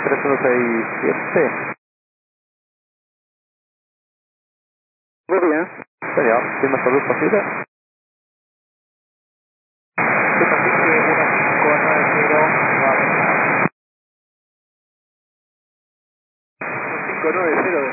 3167. Muy bien. Sería, ¿tiene más salud posible? 590